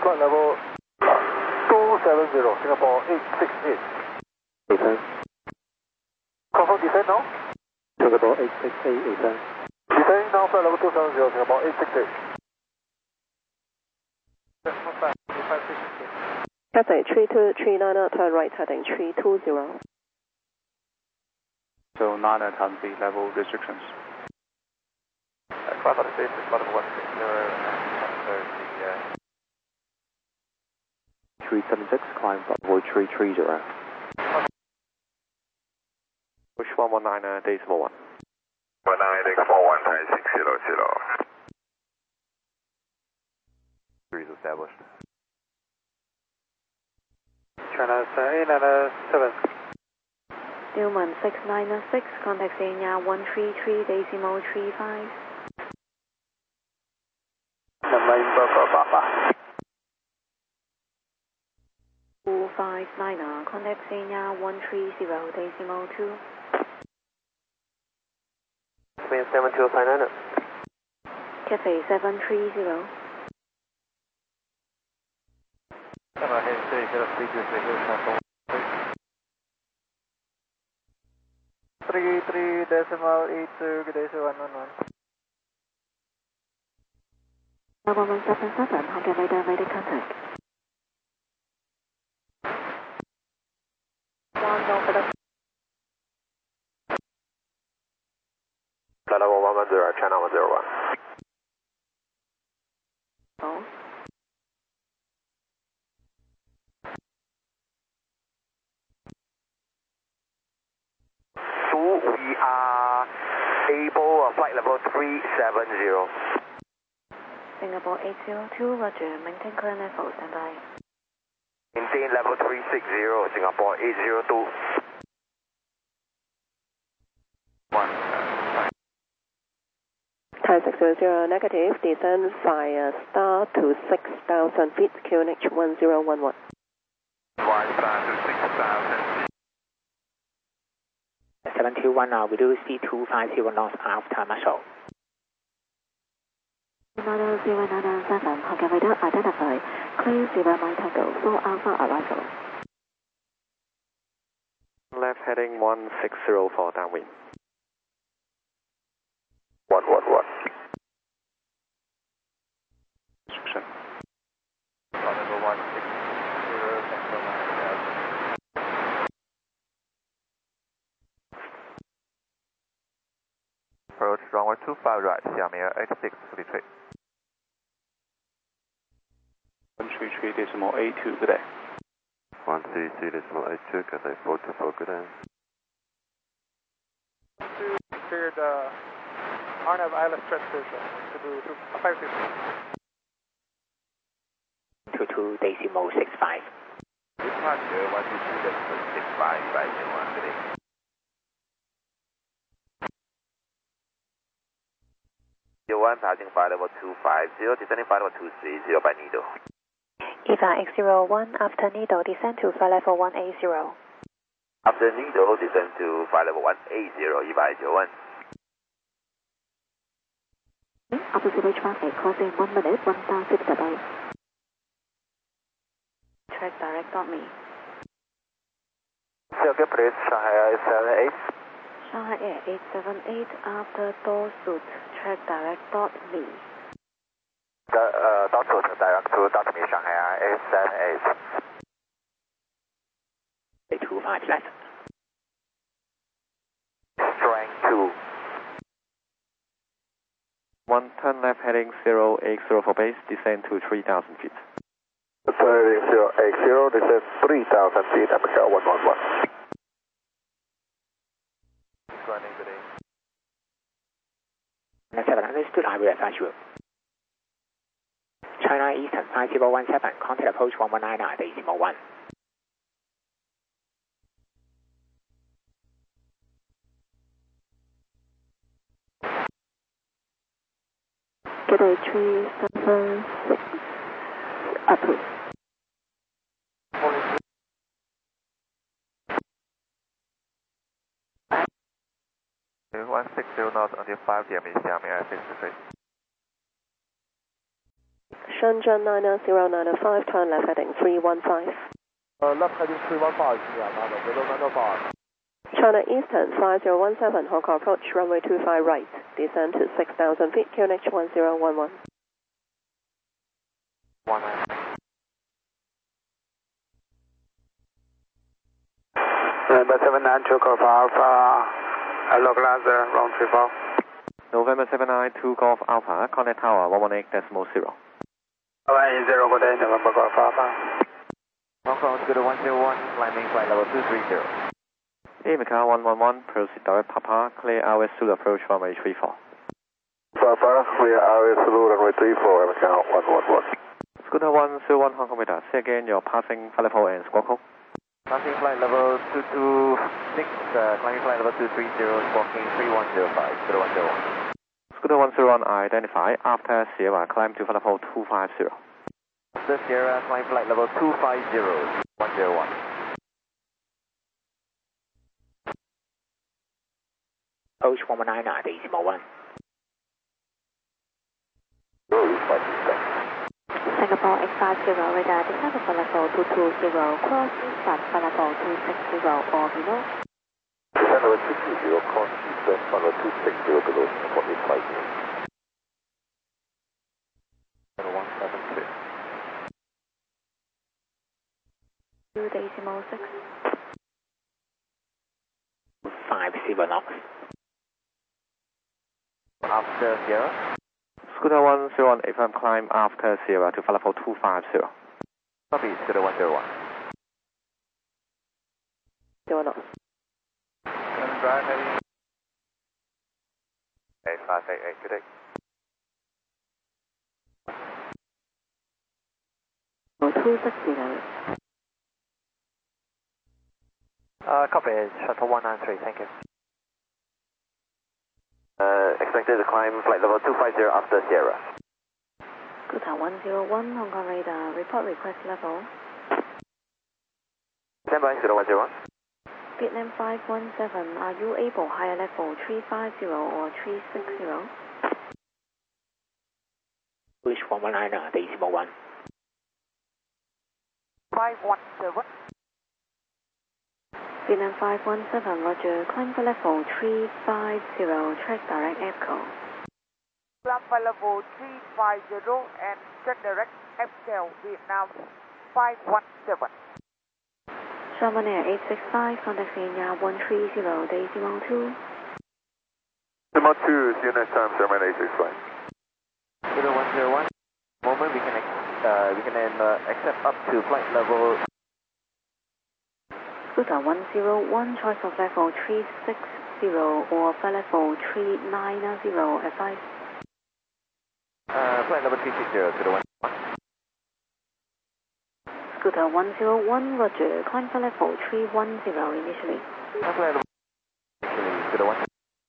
flight level 270, Singapore 868. Descend. Confirm descent now? Singapore 868, descend. Descending now, flight level 270, Singapore 868. Cathay 3239, turn right heading 320. So Niner Tansy level restrictions. Flight on the station, flight level 160, and 376, climb level 330. Push 119, decimal 1. 19, 41, 600. 3 is established. China 897. Newman 696, contact Xenia 133 decimal 35. Papa. 259, contact Xenia 130 decimal 2. Wind 7259. Cathay 730. Three decimal 82, good day, 111. 1177, Honda radar ready contact. Level 110, China 101. Oh. We are able flight level 370. Singapore 802, Roger, maintain current level, stand by. Maintain level 360, Singapore 802. 1. Thai 600, negative, descend via star to 6,000 feet, QNH 1011. Y-star to 6,000. 721, we do see 250 knots after Marshall. 90997, Honda radar identify. Clear 0 Mike Tango, 4 Alpha arrival. Left heading 160 for downwind. 111. Restriction. Flight level 160, Approach runway 25 right, Xiaomi 8653. 133 decimal 82, good day. 133 decimal 82, Cathay 424, good day. Cleared Arnav Island stretch station to do 560. 22 decimal 65. Departure 123 decimal 65 by 1, good day. One passing flight level 250, descending flight level 230 by Needle. EVA X01, after Needle, descend to flight level 180. After Needle, descend to flight level 180, EVA X01. Opposite traffic, crossing 1 minute, 1000 above. Track direct on me. Okay, please, Shanghai 878. Shanghai Air 878, after door suit, track direct dot me. Dot to direct to dot me, Shanghai 878. 25 left. Strength 2. 1 turn left heading 080 for base, descend to 3,000 feet. Turning 080, descend 3,000 feet, America 111. Running today. 7 understood, I will advise you. China Eastern 5017, contact approach 119, decimal 1. Cathay 376, approve. 160 knots until 5 DM, Xiaomi 63. Shenzhen 90905, turn left heading 315. Left heading 315, yeah, Nano, 0905. China Eastern 5017, Hong Kong approach, runway 25 right, descend to 6,000 feet, QNH 1011. 19. November 79, Two Golf Alpha, hello Glazer, round 34. November 79, 2 Golf Alpha, Connect Tower 118.0. Hawaii 0, good day, November Golf Alpha. Hong Kong Scooter 101, climbing flight level 230. Emeka 111, proceed direct Papa, clear RS Zulu approach runway 34. Papa, clear RS Zulu runway 34, Emeka 111. Scooter 101, Hong Kong Meter, say again you're passing flight level and squawk code. Passing flight level 226, climbing flight level 230, squawking 3105, Scooter 101. Scooter 101, identify after Sierra, climb to flight level 250. After Sierra, climb flight level 250, 101. Approach 119, decimal 1. Singapore X50, radar descend to flight level 220, cross eastbound flight level 260 or below. Descend level 220, cross eastbound flight level 260 below, Singapore X50. 172. 2.6. 50 knots. After Sierra. Scooter 101, FM climb after Sierra to flight level 250. Copy, Scooter 101. 0 knots. Drive heading 8588, good day. 260. Copy, Shuttle 193, thank you. Expected to climb flight level 250 after Sierra. Scooter 101, Hong Kong radar, report request level. Stand by, Scooter 101. Vietnam 517, are you able higher level 350 or 360? Approach 119, decimal 1. 517. Vietnam 517, roger, climb for level 350, track direct EPCO. Climb for level 350 and check direct FCL, Vietnam 517. Someone Air 865, contact Sierra 130, decimal 2. Decimal 2, see you next time, Sherman 865. Scooter 101, moment we can accept up to flight level. Scooter 101, choice of level 360 or flight level 390 advice. Flight level 360, Scooter 101. Scooter 101, roger, climb for level 310 initially. Flight level initially, Scooter 101.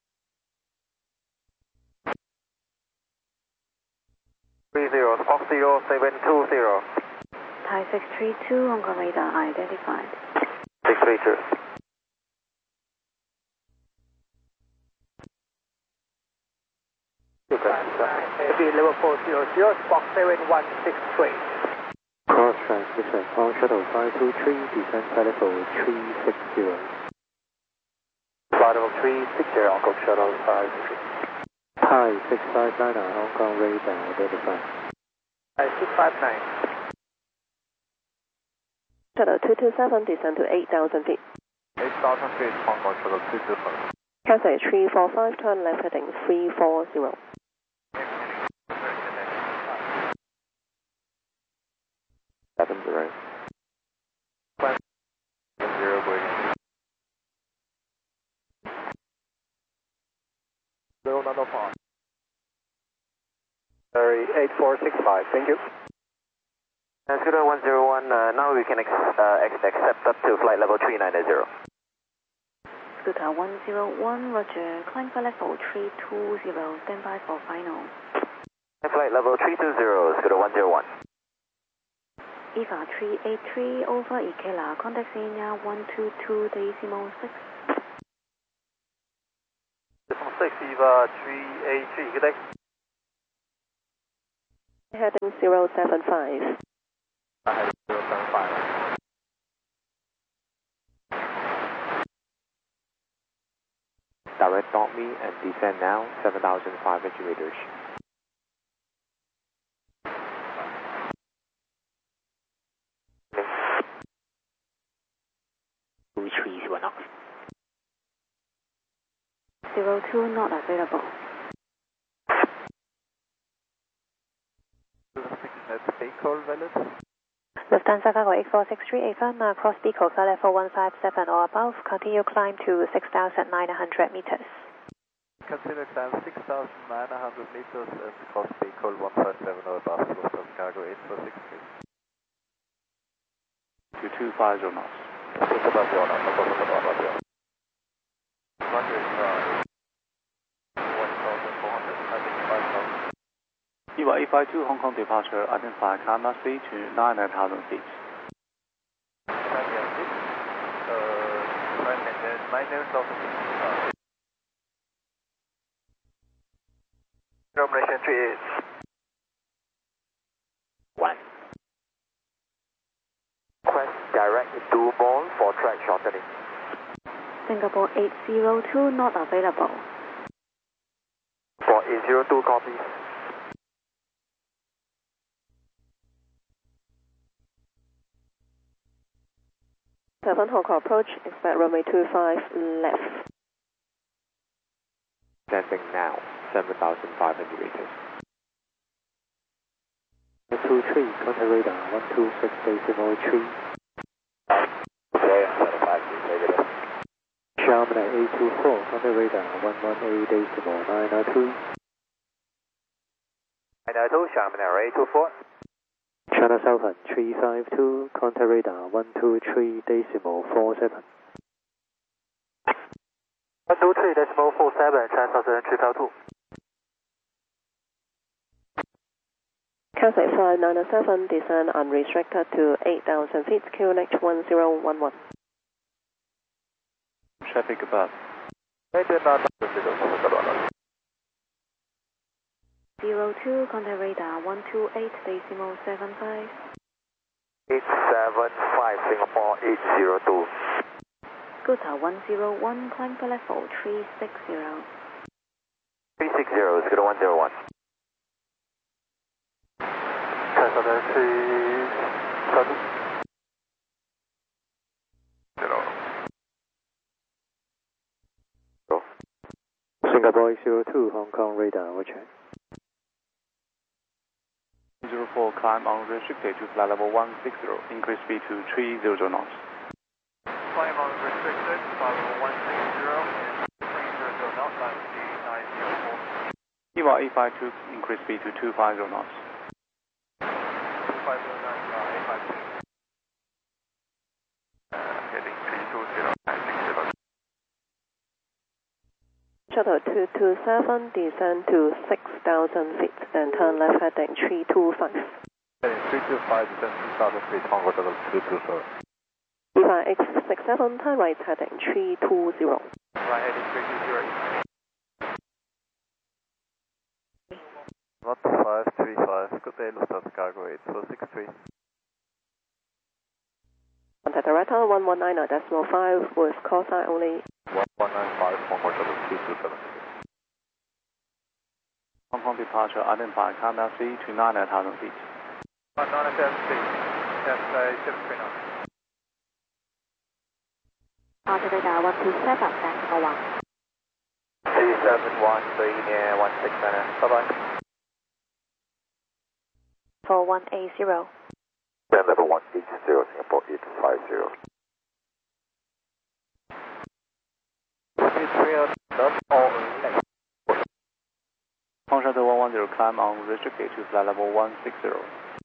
Fox 0720. Thai 632, Hong Kong radar identified. 632. Level 400, Fox 7163. Cross transmission on shuttle 523, descend flight level 360. Flight level 360, Hong Kong shuttle 523. Thai 659, Hong Kong radar identified. 659. Shuttle 227, descend to 8,000 feet. 8,000 feet, Hong Kong shuttle 227. Cathay 345, turn left heading 340. Seven zero. 0 waiting. 0905. Sorry, 8465, thank you. Scooter 101, now we can accept up to flight level 390. Scooter 101, roger, climb for level 320, stand by for final. Flight level 320, Scooter 101. EVA 383 over Ikela, contact Sierra 122, decimal 6. Decimal 6, EVA 383, good day. Heading 075. Heading 075. Direct north me and descend now 7,500 meters. Retreat 1 knots. 02 not available. Bicol valid. Lufthansa Cargo 8463 AFM, cross Bicol, flight level 157 or above, continue climb to 6,900 meters. Continue climb 6,900 meters and cross Bicol 157 or above, Lufthansa Cargo 8463. 2250 knots. 2250 knots, no problem at all, Roger. Roger, 1,400, I think 5,000. EVA 852 Hong Kong departure, identify Canada Sea to 9,000 feet. Malaysian 38. 1. Quest direct to Mall for track shortening. Singapore 802 not available. For 802 copies. Seven Hong Kong approach, expect runway 25 left. Descending now 7,500 meters. 23, contact radar 126.3. Okay, 75, Xiamen 824, contact radar 118.902. 902, Xiamen 824. China Southern 352, contact radar 123.47. 123.47, China Southern 352. Cathay 5907, descend unrestricted to 8,000 feet, QNH 1011. Traffic above. 02 contact radar 128.75. 875, Singapore 802. Scooter 101, climb for level 360. 360, Scooter 101. China Southern 352. Singapore 802, Hong Kong radar, roger. 04 climb unrestricted to flight level 160, increase speed to 300 knots. Climb unrestricted, flight level 160, 300 knots, line C904. EVA 852, increase speed to 250 knots. 250 knots, 852. Heading 320, 960. Shuttle 227, descend to 6,000 feet, then turn left heading 325. Heading 325, descend 2,000 feet, Hong Kong Shuttle 227. EVA X67, turn right heading 320. Right heading 320. Not 535, good day, Lufthansa Cargo 8463. Contact director 119.5 with call sign only. 1195, Hong Kong Shuttle 227. Hong Kong departure, identify Canada Sea to 9,000 feet. 9,000 feet, that's 739. Contact radar 127, Vancouver 1. 3713 near 16 minutes. Bye-bye. 4180. Then level 180, Singapore 850. 300 knots or less. Hong Shuttle 110 climb unrestricted to flight level 160.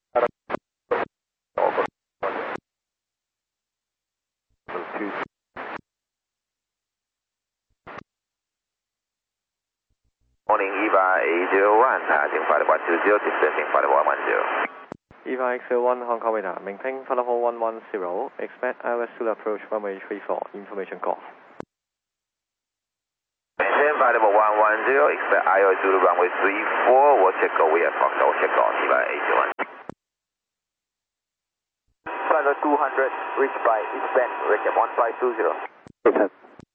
Morning, EVA 801, heading flight level 120, descending flight level 110. EVA X01 Hong Kong radar, maintain flight level 110, expect ILS to approach runway 34, information call. Maintain flight level 110, expect IO Zulu runway 34, we'll check out, we have Fox, we'll check out, T-by 81. Flight level 200, reach by East Bend, recap 1520.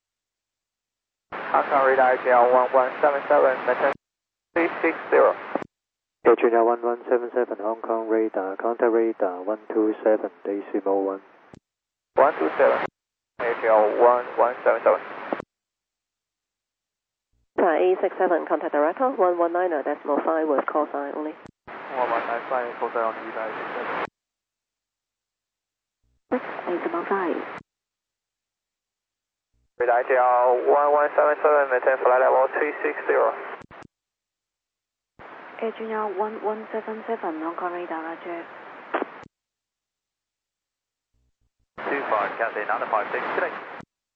Hong Kong radar ATL 1177, maintain 360. Adrian 1177, Hong Kong radar, contact radar 127, decimal 1. 127, ATL 1177. Thai 867, contact director 119, decimal 5 with call sign only. 1195, call sign on United decimal 5. Radar ATL 1177, maintain flight level 360. Adrian 1177, Hong Kong radar, roger. 25, Cathay 956, good day.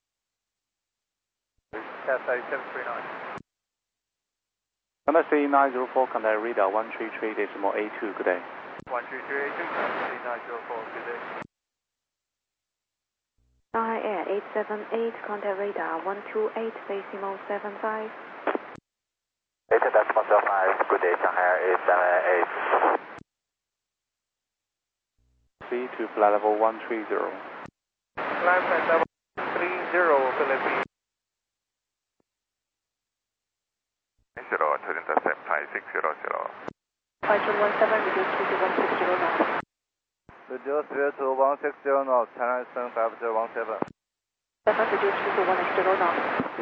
Cathay 739. Cathay 904, contact radar 133, decimal 82, good day. 13382, Cathay 904, good day. Shanghai Air 878, contact radar 128, decimal 75. 8 decimal 05, good day, Shanghai Air 878. Speed to flight level 130. Climb flight level 30, Philippines. 0, to intercept Thai 600. 5217, reduce to 160 knots. Reduce speed to 160 knots, China Eastern 5017. 7, reduce to 180 knots.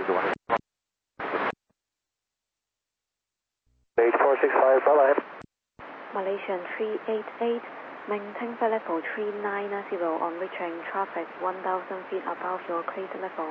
8465, bye-bye. Malaysian 388, maintain flight level 390 on reaching traffic 1000 feet above your cleared level.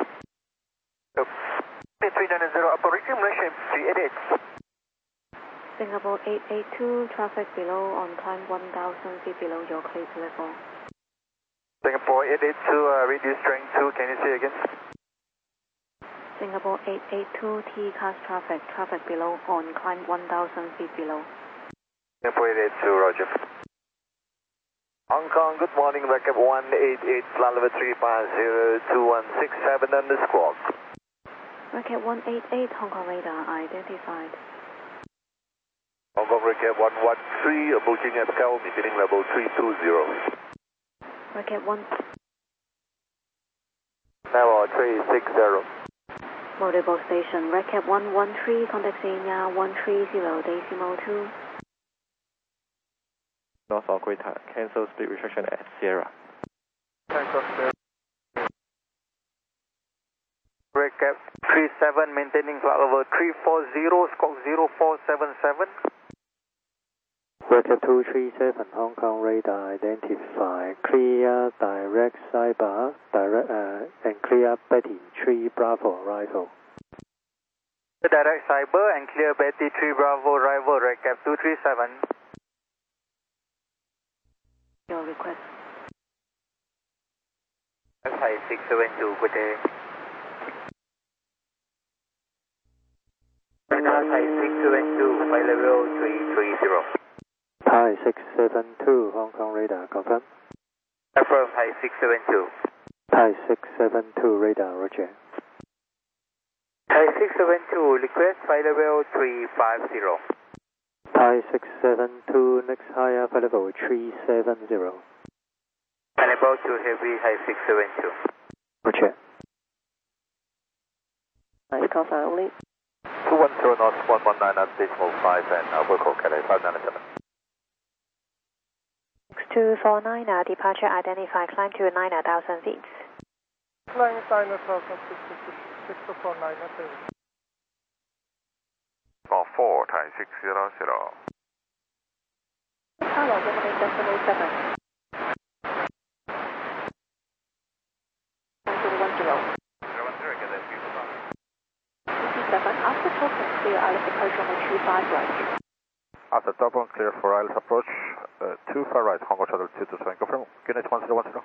390, upper reaching Malaysian 388. Singapore 882, traffic below on climb 1000 feet below your cleared level. Singapore 882, reduce strength 2, can you say again? Singapore 882, TCAS traffic below on climb 1000 feet below. Singapore 882, roger. Hong Kong, good morning, backup 188, flight level 350, 2167 on the squawk. Recap 188, Hong Kong radar identified. Hong Kong recap 113, approaching FCAL, beginning level 320. Recap 1. Level 360. Multiple station, recap 113, contact Senior 130, decimal 2. North of Greater, cancel speed restriction at Sierra. Recap 37, maintaining flight level 340, squawk 0477. Recap 237, Hong Kong radar identified. Clear direct sidebar, and clear Betty 3 Bravo arrival. Direct cyber and clear Betty 3 Bravo arrival, recap 237. Your request. Thai 672, good day. Thai 672, flight level 330. Thai 672, Hong Kong radar, confirm. Affirm, Thai 672. Thai 672, radar, roger. Thai 672, request flight level 350. Thai 672, next higher flight level 370. And about to heavy, Thai 672. Roger. Nice call sign only. 210 knots, 119 at decimal 5 and Alberco, Cathay 597. 6249, departure identified, climb to 9,000 feet. Flying sign of 6249, okay. 4, Thai 600. Hello, Gemini decimal 7. 1010. 010, get that people on. 57, after talking clear, Alice approach on 25 right. After top on clear for ILS approach, 25 right, Hong Kong Shuttle 227, confirm, QNH 1010.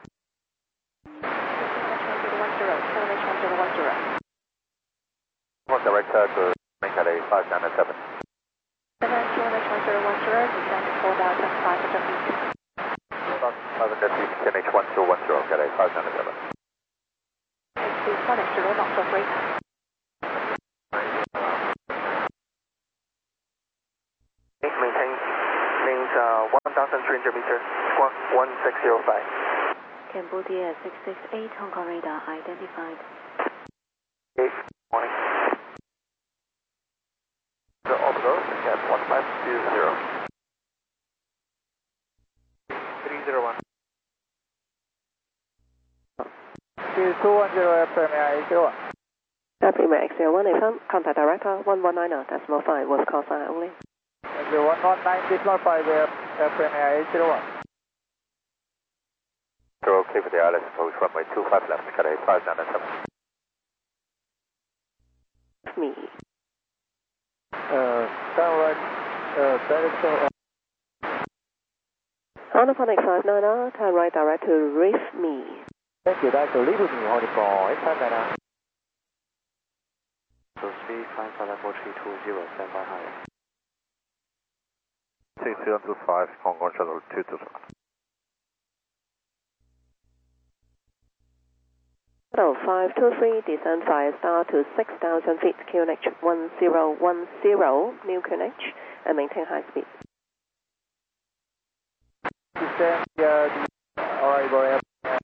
North director to Cathay 597. 7 QNH 1010, descend 4,500 feet. 4,500 feet, QNH 1010, Cathay 597. Please 10 knots of rate. 300 meters, squawk 1605. Cambodia 668, Hong Kong radar identified. 8, morning. The orbital at 1520. 301. 210 Premier 801. Premier X01 FM, contact director 119.5 with call sign only. 119.5 Premier 801. You're okay with the ILS approach runway 25 left, Cathay 597. Me. Downward, direction. Honophonic 590, turn right direct to reef me. Thank you, that's a little new Honeyball, 859. So speed, climb for level 320, stand by higher. 6225, Hong Kong Shuttle 222. Shuttle 523, descend 5 star to 6,000 feet, QNH 1010, new QNH, and maintain high speed. Descend the arrival air.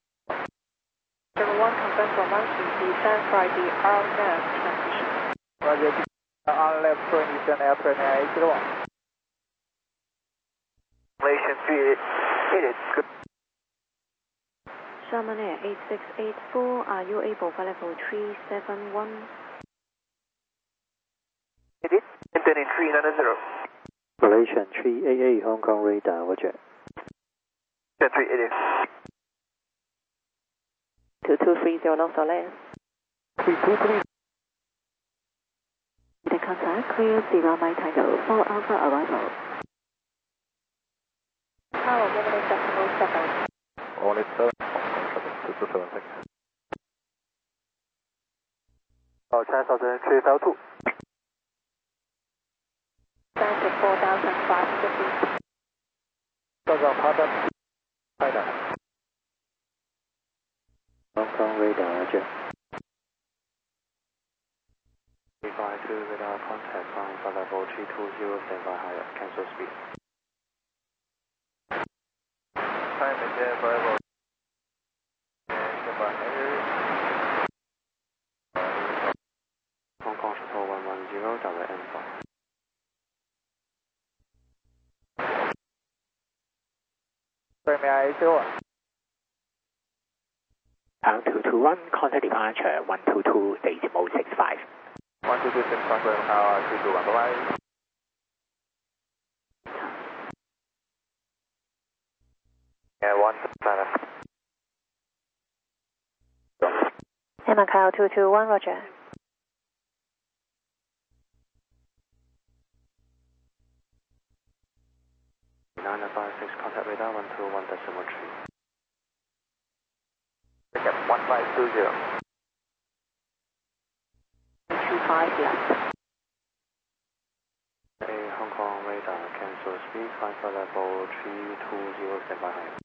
1 confirm for mountain, descend by the RNAV transition. Roger, on-left transition air Premier 801. Malaysian 388, good. Sharman Air 8684, are you able for level 371? It is, maintaining 390. Malaysian 388 Hong Kong radar, roger. 388. 2230 knots or less. 323. The contact clear 0 my tango, 4 Alpha arrival. Tower 18707. All is 7, Hong Kong Shuttle 2276. Channel 352. Stand to 4,500 feet. Hong Kong radar, roger. 352 radar contact, climb for level 320, stand by higher, cancel speed. Time again, forever. Hong Kong Shuttle 110, direct N4. Premier 801. Pound 221, contact departure 122, decimal 65. 12265, power 221, bye-bye. Yeah, 1 planet. Macau 221, roger. 956, contact radar 121.3. Pick up 1520. 25 left. Hong Kong radar, cancel speed, climb for level 320, stand by higher.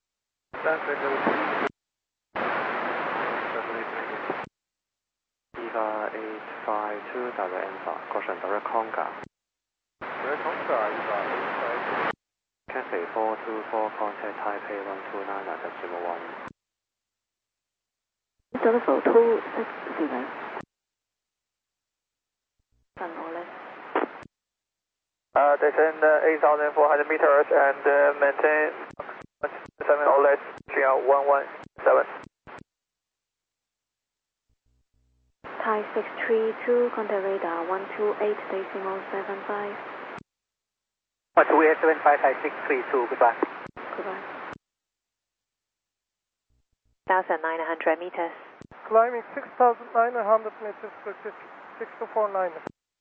Eva 852, direct N5, caution direct Conga. Direct Conga, Eva 852. Cathay 424, contact Taipei 129.01. So level 260. Sun or less. Descend 8,400 meters and maintain 7 or less, 117. Thai 632, contact radar 128.75. 12875, Thai 632, goodbye. Goodbye. 1,900 meters. Climbing 6,900 meters for 6249.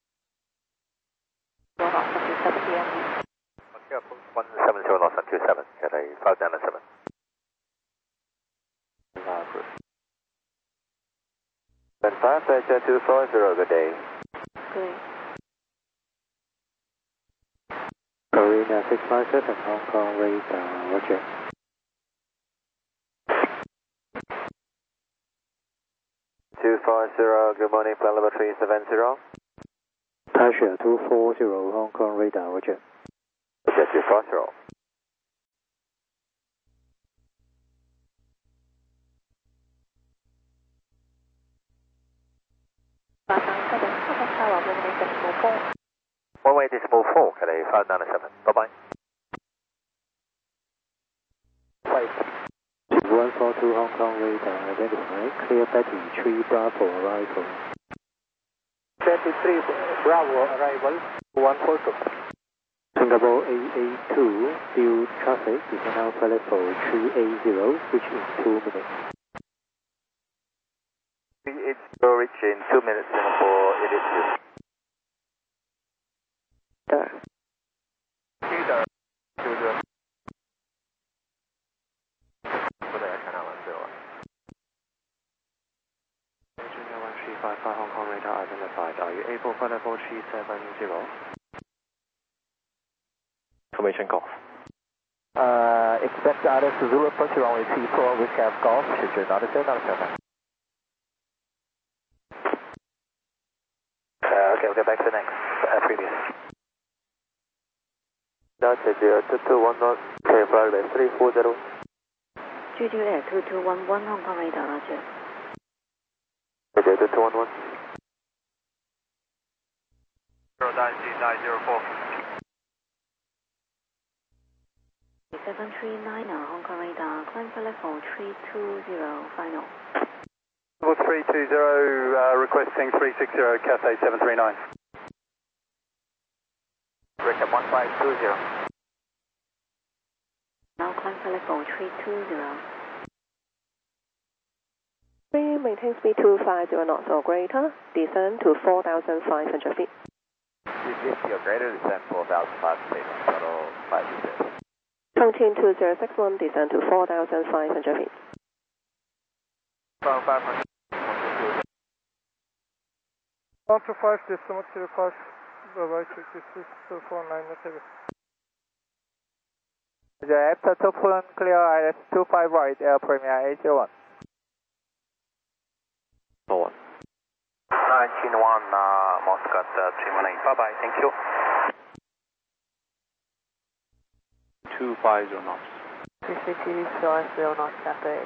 1 knots up to 70 m. 170 knots on 27, Cathay 597. And 5, Pleasure 240, good day. Great. Carina 657 Hong Kong radar, roger. Good morning, flight level 370. Tasha 240 Hong Kong radar, roger. Roger, 240. 18.4. 18.4, Cathay 597. Bye-bye. 142 Hong Kong radar identified. Clear Betty 3 Bravo arrival. Betty 3 Bravo arrival 142. Singapore 882, due traffic is now flight level 380, reach in 2 minutes. 380, reach in 2 minutes, Singapore 882. There. Peter, Julia. Virginia 1355 Hong Kong radar identified. Are you able flight level 370? Information golf. Expect RS Zulu approach runway 34 with Cap Golf, future not a 797. Okay, we'll get back to the next previous. Delta 0221, clear runway 340. Juliet 2211 Hong Kong radar, roger. Delta 2211. 09394. 739 Hong Kong radar, climb for level 320, final. Level 320, requesting 360, Cathay 739. Recap 1520. Now climb for level 320. Maintain speed 250 knots or greater, descend to 4,500 feet. If you're greater, descend 4,500 feet, total 5 Chongqing 2061, descend to 4,500 feet. 500. 125, decimal 05, bye-bye, 66, 497. After 2 full clear, IS 25 right, Air Premier 801. 1. 191, Muscat 319. Bye-bye, thank you. 250 knots. 350 knots, Cathay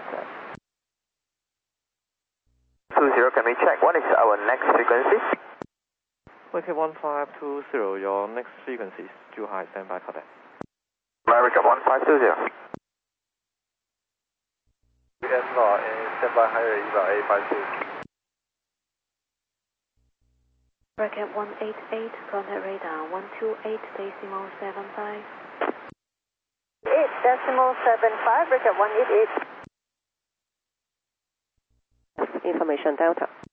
20, can we check what is our next frequency? Okay, 1520, your next frequency is too high, stand by for that. America 1520. US law and stand by higher EVA 852. Bracket 188, contact radar 128.75. 8.75, bracket 188. Information Delta.